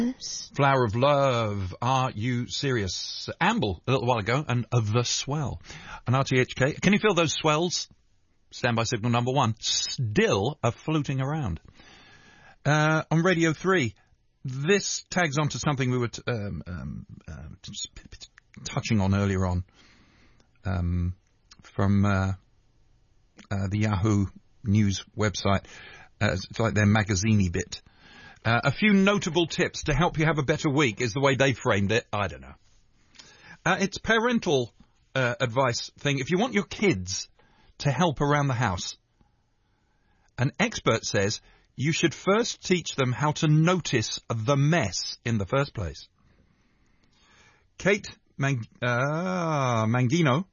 Flower of Love, Are You Serious? Amble, a little while ago, and The Swell. And RTHK, can you feel those swells? Standby signal number 1. Still are floating around. On Radio 3, this tags on to something we were touching on earlier on, from the Yahoo News website. It's like their magazine-y bit. A few notable tips to help you have a better week is the way they framed it. I don't know. It's parental advice thing. If you want your kids to help around the house, an expert says you should first teach them how to notice the mess in the first place. Kate Mangino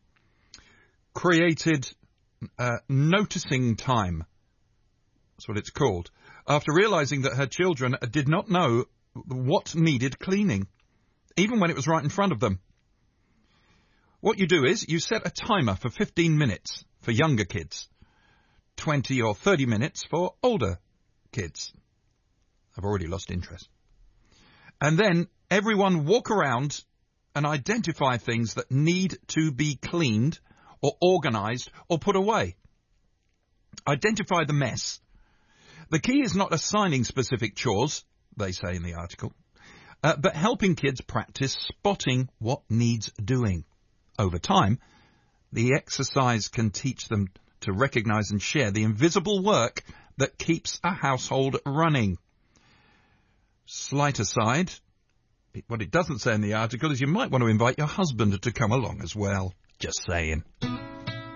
created Noticing Time. That's what it's called. After realizing that her children did not know what needed cleaning, even when it was right in front of them. What you do is you set a timer for 15 minutes for younger kids, 20 or 30 minutes for older kids. I've already lost interest. And then everyone walk around and identify things that need to be cleaned or organized or put away. Identify the mess. The key is not assigning specific chores, they say in the article, but helping kids practice spotting what needs doing. Over time, the exercise can teach them to recognize and share the invisible work that keeps a household running. Slight aside, what it doesn't say in the article is you might want to invite your husband to come along as well. Just saying.